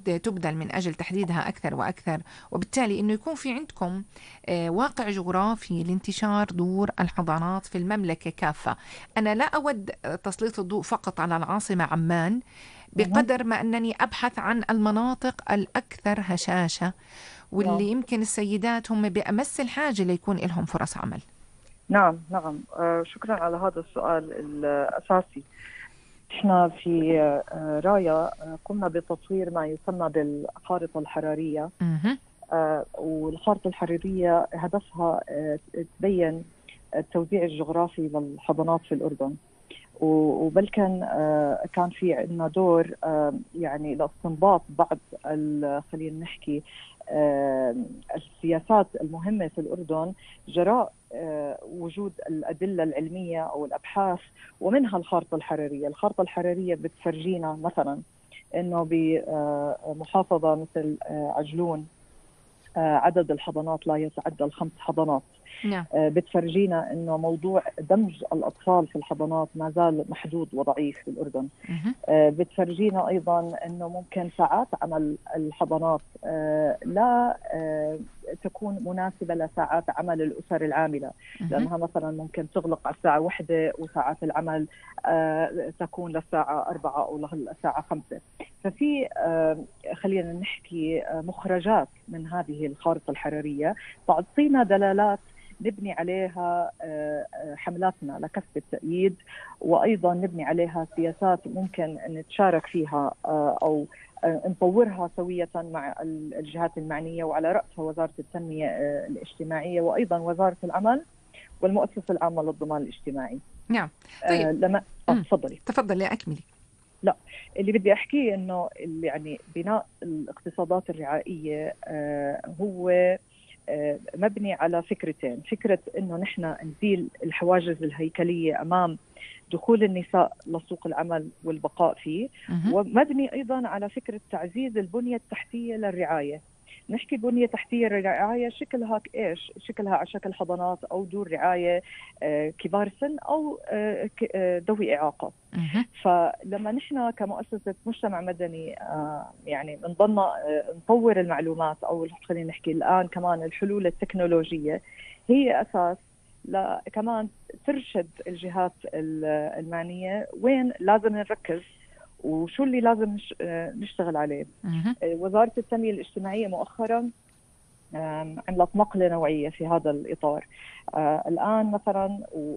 جهود تبذل من أجل تحديدها أكثر وأكثر، وبالتالي أنه يكون في عندكم واقع جغرافي لانتشار دور الحضانات في المملكة كافة. أنا لا أود تسليط الضوء فقط على العاصمة عمان مهم. بقدر ما أنني أبحث عن المناطق الأكثر هشاشة، واللي نعم. يمكن السيدات هم بأمس الحاجة ليكون لهم فرص عمل. نعم. نعم. شكرا على هذا السؤال الأساسي. احنا في رايا قمنا بتطوير ما يسمى بالخارطة الحرارية. مهم. والخارطة الحرارية هدفها تبين التوزيع الجغرافي للحضانات في الأردن، وبل كان في عندنا دور يعني لاستنباط بعض خلينا نحكي السياسات المهمة في الأردن جراء وجود الأدلة العلمية أو الأبحاث، ومنها الخارطة الحرارية. الخارطة الحرارية بتفرجينا مثلا أنه بمحافظة مثل عجلون عدد الحضانات لا يتعدى ال5 حضانات. نعم. بتفرجينا انه موضوع دمج الاطفال في الحضانات ما زال محدود وضعيف في الاردن. مهم. بتفرجينا ايضا انه ممكن ساعات عمل الحضانات لا تكون مناسبه لساعات عمل الاسر العامله، لانها مثلا ممكن تغلق على الساعه 1 وساعات العمل تكون للساعه 4 او للساعه 5. ففي خلينا نحكي مخرجات من هذه الخارطه الحراريه تعطينا دلالات نبني عليها حملاتنا لكسب التأييد، وأيضا نبني عليها سياسات ممكن نتشارك فيها أو نطورها سوية مع الجهات المعنية، وعلى رأسها وزارة التنمية الاجتماعية وأيضا وزارة العمل والمؤسسة العامة للضمان الاجتماعي. نعم. طيب. لما تفضلي. تفضلي أكملي. لا، اللي بدي أحكيه إنه يعني بناء الاقتصادات الرعائية هو مبني على فكرتين. فكرة إنه نحن نزيل الحواجز الهيكلية أمام دخول النساء لسوق العمل والبقاء فيه، ومبني أيضا على فكرة تعزيز البنية التحتية للرعاية. نحكي بنية تحتية للرعاية شكلها إيش؟ شكلها على شكل حضانات أو دور رعاية كبار سن أو ذوي إعاقة. فلما نحن كمؤسسة مجتمع مدني يعني بنضلنا نطور المعلومات أو خلينا نحكي الآن كمان الحلول التكنولوجية هي أساس كمان ترشد الجهات المعنية وين لازم نركز وشو اللي لازم نشتغل عليه. وزارة التنمية الاجتماعية مؤخرا عملت نقلة نوعية في هذا الإطار. الآن مثلا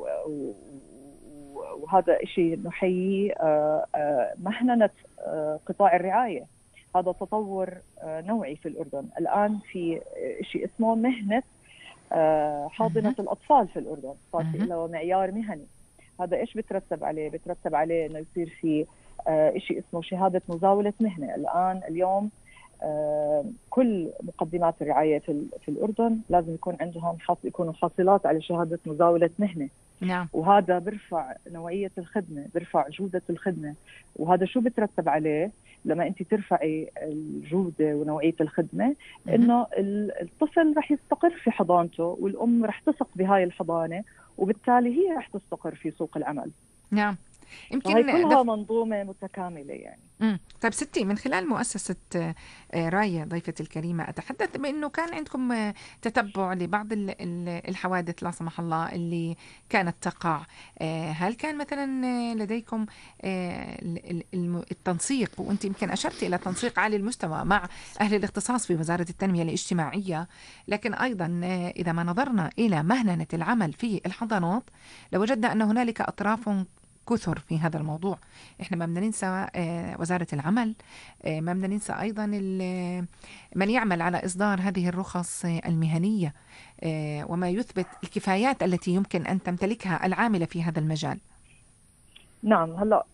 وهذا شيء نحييه مهنة قطاع الرعاية. هذا تطور نوعي في الأردن. الآن في شيء اسمه مهنة حاضنة الأطفال في الأردن، صار في له معيار مهني. هذا إيش بترتب عليه؟ بترتب عليه إنه يصير في شيء اسمه شهادة مزاولة مهنة. الآن اليوم كل مقدمات الرعاية في الأردن لازم يكون عندهم يكونوا حاصلات على شهادة مزاولة مهنة. نعم. وهذا برفع نوعية الخدمة، برفع جودة الخدمة. وهذا شو بترتب عليه؟ لما أنت ترفعي الجودة ونوعية الخدمة إنه الطفل رح يستقر في حضانته، والأم رح تثق بهاي الحضانة، وبالتالي هي رح تستقر في سوق العمل. نعم. هاي كلها منظومة متكاملة يعني. طيب ستي، من خلال مؤسسة رايا ضيفتي الكريمة، أتحدث بأنه كان عندكم تتبع لبعض الحوادث لا سمح الله اللي كانت تقع. هل كان مثلا لديكم التنسيق، وأنت يمكن أشرت إلى تنسيق عالي المستوى مع أهل الاختصاص في وزارة التنمية الاجتماعية، لكن أيضا إذا ما نظرنا إلى مهنة العمل في الحضانات لوجدنا أن هنالك أطراف كثر في هذا الموضوع. احنا ما بدنا ننسى وزارة العمل، ما بدنا ننسى ايضا من يعمل على اصدار هذه الرخص المهنية، وما يثبت الكفايات التي يمكن ان تمتلكها العاملة في هذا المجال. نعم. هلا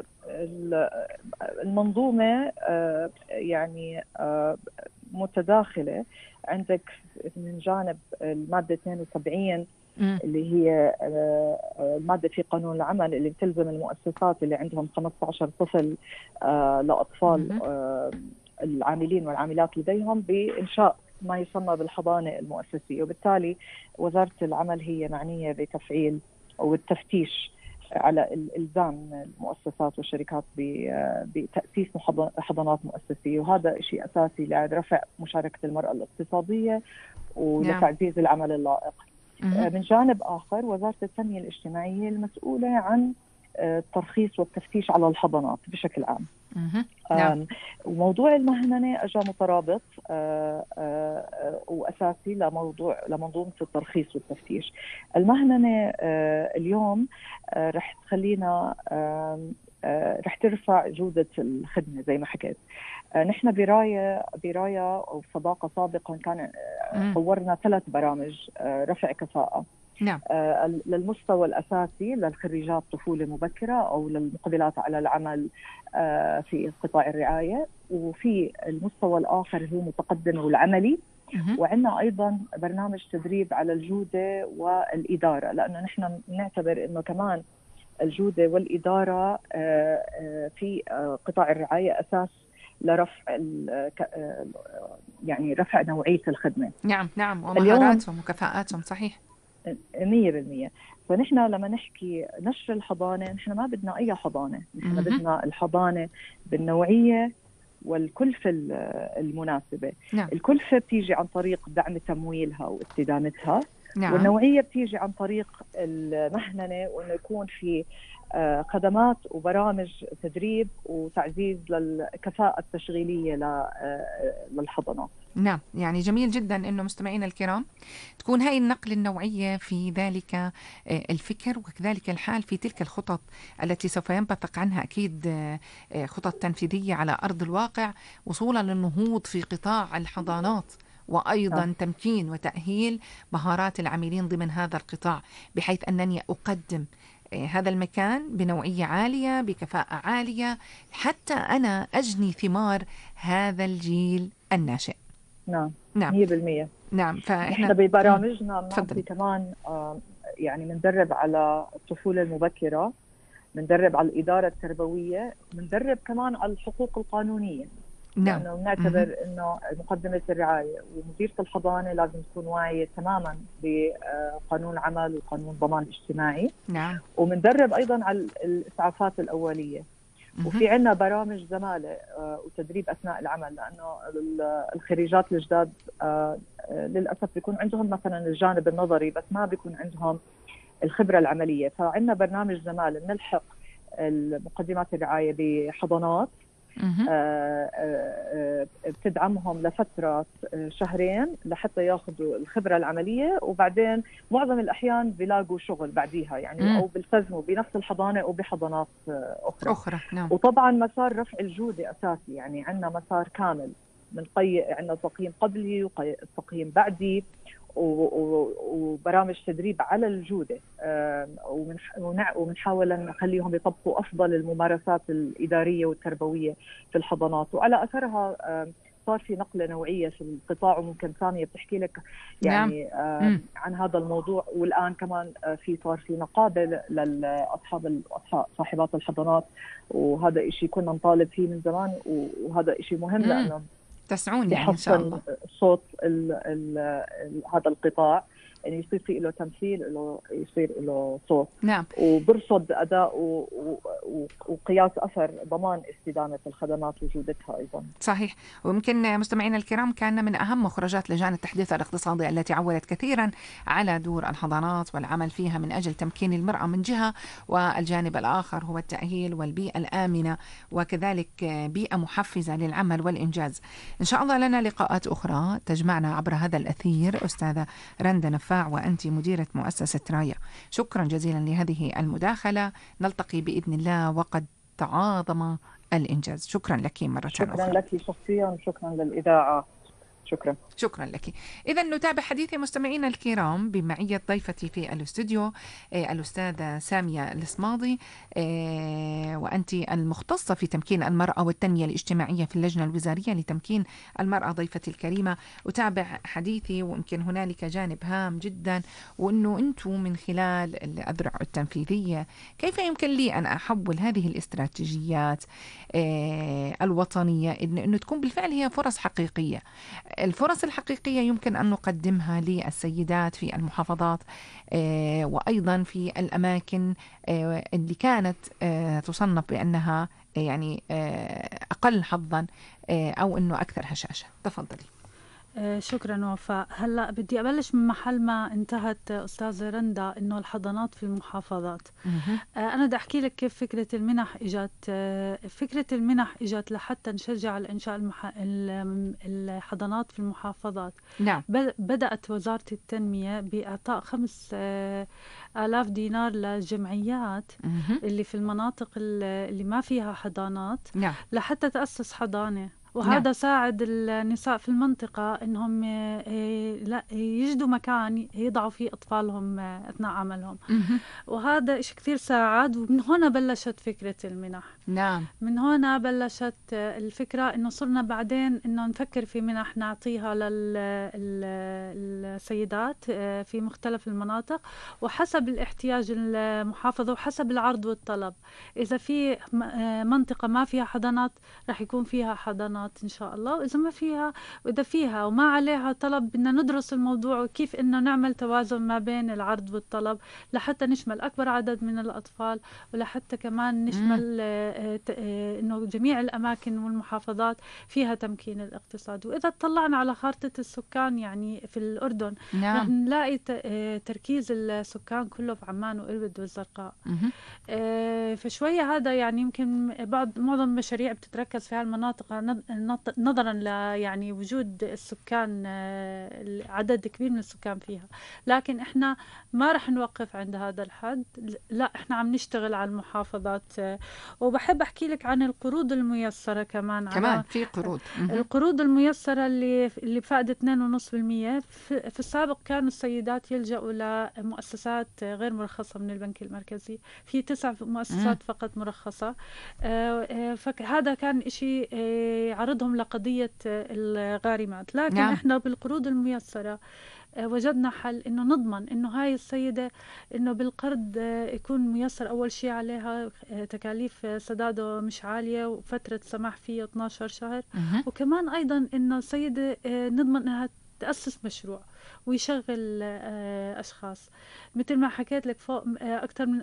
المنظومة يعني متداخلة. عندك من جانب المادة 72 اللي هي المادة في قانون العمل اللي بتلزم المؤسسات اللي عندهم 15 طفل لأطفال العاملين والعاملات لديهم بإنشاء ما يسمى بالحضانة المؤسسية. وبالتالي وزارة العمل هي معنية بتفعيل أو التفتيش على الإلزام المؤسسات والشركات بتأسيس حضانات مؤسسية، وهذا شيء أساسي لرفع مشاركة المرأة الاقتصادية ولتعزيز العمل اللائق. من جانب آخر وزارة التنمية الاجتماعية المسؤولة عن الترخيص والتفتيش على الحضانات بشكل عام. نعم. وموضوع المهننة أجا مترابط وأساسي لمنظومة الترخيص والتفتيش. المهننة اليوم رح تخلينا رح ترفع جودة الخدمة زي ما حكيت. نحن براية وصداقة سابقا كان طورنا 3 برامج رفع كفاءة. نعم. للمستوى الأساسي للخريجات طفولة مبكرة أو للمقبلات على العمل في قطاع الرعاية، وفي المستوى الآخر هو متقدم والعملي، وعندنا أيضا برنامج تدريب على الجودة والإدارة، لأنه نحن نعتبر أنه كمان الجودة والإدارة في قطاع الرعاية أساس لرفع يعني رفع نوعية الخدمة. نعم ومهاراتهم وكفاءاتهم. صحيح 100%. فنحن لما نحكي نشر الحضانة، نحن ما بدنا أي حضانة، نحن بدنا الحضانة بالنوعية والكلفة المناسبة. نعم. الكلفة بتيجي عن طريق دعم تمويلها واستدامتها. نعم. والنوعية بتيجي عن طريق المهننة، وأنه يكون في خدمات وبرامج تدريب وتعزيز للكفاءة التشغيلية للحضانات. نعم، يعني جميل جدا أنه مستمعينا الكرام تكون هاي النقل النوعية في ذلك الفكر، وكذلك الحال في تلك الخطط التي سوف ينبثق عنها أكيد خطط تنفيذية على أرض الواقع، وصولا للنهوض في قطاع الحضانات، وأيضا تمكين وتأهيل مهارات العاملين ضمن هذا القطاع، بحيث أنني أقدم هذا المكان بنوعية عالية بكفاءة عالية، حتى أنا أجني ثمار هذا الجيل الناشئ. نعم 100%. نعم. فإحنا ببرامجنا بنعطي كمان يعني بندرب على الطفولة المبكرة، بندرب على الإدارة التربوية، بندرب كمان على الحقوق القانونية. نعم. لأنه نعتبر إنه مقدمة الرعاية ومديرة الحضانة لازم تكون واعية تماما بقانون العمل وقانون ضمان اجتماعي. نعم. ومندرب أيضا على الإسعافات الأولية. وفي عنا برامج زمالة وتدريب أثناء العمل، لأنه الخريجات الجداد للأسف بيكون عندهم مثلا الجانب النظري بس ما بيكون عندهم الخبرة العملية. فعنا برنامج زمالة نلحق مقدمات الرعاية بحضانات، بتدعمهم لفترة 2 لحتى ياخذوا الخبرة العملية، وبعدين معظم الأحيان بيلاقوا شغل بعديها يعني أو بيلتزموا بنفس الحضانة أو بحضانات أخرى. نعم. وطبعا مسار رفع الجودة أساسي، يعني عندنا مسار كامل عندنا تقييم قبلي وتقييم بعدي وبرامج تدريب على الجودة، وبنحاول أن نخليهم يطبقوا أفضل الممارسات الإدارية والتربوية في الحضانات. وعلى أثرها صار في نقلة نوعية في القطاع، وممكن سامية بتحكي لك يعني عن هذا الموضوع. والآن كمان صار في نقابة للأصحاب صاحبات الحضانات، وهذا إشي كنا نطالب فيه من زمان، وهذا إشي مهم لأنه تسعون يعني إن شاء الله صوت هذا القطاع، يعني يصير في له تمثيل، يصير له صوت. نعم. وبرصد أداء وقياس أثر ضمان استدامة الخدمات وجودتها أيضا. صحيح. ويمكن مستمعينا الكرام كان من أهم مخرجات لجان التحديث الاقتصادي التي عولت كثيرا على دور الحضانات والعمل فيها من أجل تمكين المرأة من جهة، والجانب الآخر هو التأهيل والبيئة الآمنة، وكذلك بيئة محفزة للعمل والإنجاز. إن شاء الله لنا لقاءات أخرى تجمعنا عبر هذا الأثير. أستاذة رندا نفاع، وأنت مديرة مؤسسة راية، شكرا جزيلا لهذه المداخلة. نلتقي بإذن الله وقد تعاظم الإنجاز. شكرا لك مرة أخرى. شكرا لك شخصيا وشكرا للإذاعة. شكرا لك. إذا نتابع حديث مستمعينا الكرام بمعية ضيفتي في الاستوديو الأستاذة سامية الصماضي، وأنت المختصة في تمكين المرأة والتنمية الاجتماعية في اللجنة الوزارية لتمكين المرأة. ضيفتي الكريمة، أتابع حديثي ويمكن هنالك جانب هام جدا، وأنه أنتم من خلال الأذرع التنفيذية كيف يمكن لي أن أحول هذه الاستراتيجيات الوطنية أنه تكون بالفعل هي فرص حقيقية. الفرص الحقيقية يمكن أن نقدمها للسيدات في المحافظات وأيضا في الأماكن اللي كانت تصنف بأنها يعني أقل حظا أو أنه أكثر هشاشة. تفضلي. شكرا وفاء. هلا بدي أبلش من محل ما انتهت أستاذة رندا، إنه الحضانات في المحافظات. أنا بدي أحكي لك كيف فكرة المنح إجت. فكرة المنح إجت لحتى نشجع على إنشاء الحضانات في المحافظات. نعم. بدأت وزارة التنمية بإعطاء 5,000 دينار للجمعيات اللي في المناطق اللي ما فيها حضانات. نعم. لحتى تأسس حضانة، وهذا نعم. ساعد النساء في المنطقة إنهم يجدوا مكان يضعوا فيه أطفالهم أثناء عملهم. وهذا إشي كثير ساعد، ومن هنا بلشت فكرة المنح. نعم. من هنا بلشت الفكرة إنه صرنا بعدين إنه نفكر في منح نعطيها للسيدات في مختلف المناطق وحسب الاحتياج المحافظة وحسب العرض والطلب. إذا في منطقة ما فيها حضانات رح يكون فيها حضانات إن شاء الله، وإذا ما فيها وإذا فيها وما عليها طلب بدنا ندرس الموضوع وكيف إنه نعمل توازن ما بين العرض والطلب لحتى نشمل أكبر عدد من الأطفال، ولحتى كمان نشمل إنه جميع الأماكن والمحافظات فيها تمكين الاقتصاد. وإذا اطلعنا على خارطة السكان يعني في الأردن نعم. رح نلاقي تركيز السكان كله في عمان وإربد والزرقاء. فشوية هذا يعني يمكن معظم المشاريع بتتركز في هالمناطق نظرا ل يعني وجود السكان، عدد كبير من السكان فيها. لكن احنا ما رح نوقف عند هذا الحد، لا احنا عم نشتغل على المحافظات. وبحب احكي لك عن القروض الميسرة كمان في قروض. القروض الميسرة اللي بفائدة 2.5%. في السابق كانوا السيدات يلجأوا لمؤسسات غير مرخصة من البنك المركزي، في 9 مؤسسات فقط مرخصة. فهذا كان إشي عرضهم لقضية الغارمات. لكن نعم. احنا بالقروض الميسرة وجدنا حل إنه نضمن إنه هاي السيدة إنه بالقرض يكون ميسر. أول شيء عليها تكاليف سداده مش عالية وفترة سماح فيه 12 شهر. وكمان أيضا إنه السيدة نضمن إنها تأسس مشروع ويشغل أشخاص. مثل ما حكيت لك فوق أكثر من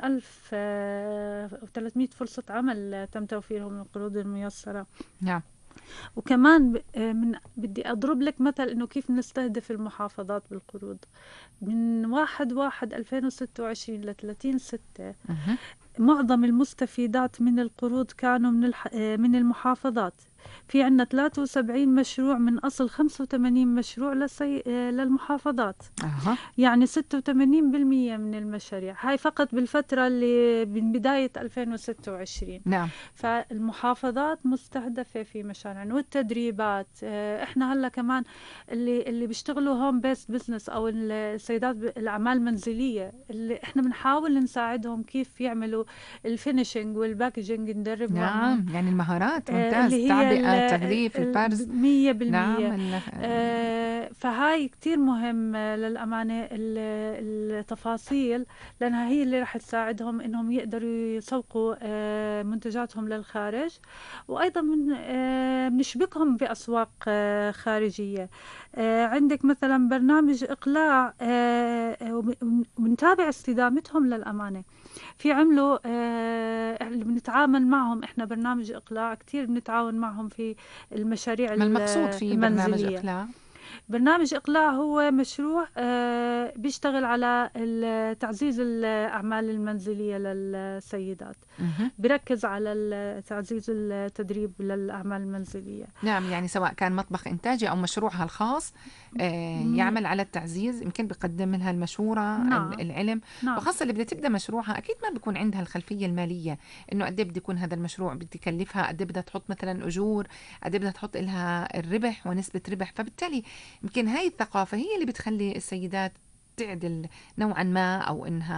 1300 فرصة عمل تم توفيرهم من القروض الميسرة. نعم. وكمان بدي أضرب لك مثل إنه كيف نستهدف المحافظات بالقروض. من 1/1/2026 ل 30/6 معظم المستفيدات من القروض كانوا من المحافظات. في عنا 73 مشروع من أصل 85 مشروع للمحافظات. يعني 86% من المشاريع هاي فقط بالفترة اللي من بداية 2026. نعم. فالمحافظات مستهدفة في مشاريع والتدريبات. احنا هلا كمان اللي بيشتغلوا هوم بيس بزنس او السيدات الأعمال المنزلية اللي احنا بنحاول نساعدهم كيف يعملوا الفينيشنج والباكجينج ندربهم. نعم. يعني المهارات ممتاز، تعبئة، تغليف، البرز 100%. نعم. فهاي كتير مهم للأمانة التفاصيل، لأنها هي اللي رح تساعدهم إنهم يقدروا يسوقوا منتجاتهم للخارج. وأيضا بنشبكهم بأسواق خارجية. عندك مثلا برنامج إقلاع ونتابع استدامتهم للأمانة. في عملوا اللي بنتعامل معهم احنا برنامج إقلاع كتير بنتعاون معهم في المشاريع ما المقصود في برنامج إقلاع؟ برنامج إقلاع هو مشروع بيشتغل على تعزيز الأعمال المنزلية للسيدات. بركز على تعزيز التدريب للأعمال المنزلية. نعم. يعني سواء كان مطبخ إنتاجي أو مشروعها الخاص يعمل على التعزيز، يمكن بيقدم لها المشورة. نعم. العلم. نعم. وخاصة اللي بدها تبدأ مشروعها أكيد ما بيكون عندها الخلفية المالية إنه قد إيه بده يكون هذا المشروع، بدي يكلفها قد إيه، بدها تحط مثلا أجور، قد إيه بدها تحط لها الربح ونسبة ربح. فبالتالي يمكن هاي الثقافة هي اللي بتخلي السيدات تعدل نوعا ما، أو إنها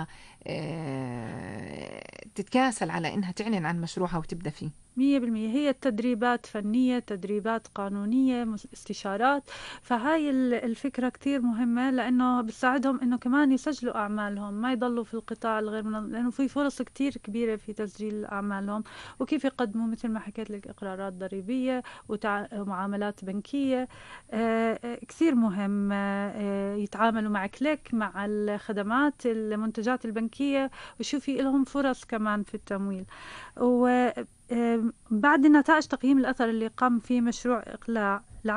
تتكاسل على إنها تعلن عن مشروعها وتبدأ فيه؟ 100% هي التدريبات فنية، تدريبات قانونية، استشارات. فهاي الفكرة كتير مهمة، لأنه بتساعدهم إنه كمان يسجلوا أعمالهم، ما يضلوا في القطاع الغير منظم، لأنه في فرص كتير كبيرة في تسجيل أعمالهم، وكيف يقدموا مثل ما حكيت لك إقرارات ضريبية ومعاملات بنكية. كثير مهم يتعاملوا مع كليك، مع الخدمات المنتجات البنكية، وشوفي لهم فرص كمان في التمويل. و بعد نتائج تقييم الأثر اللي قام فيه مشروع إقلاع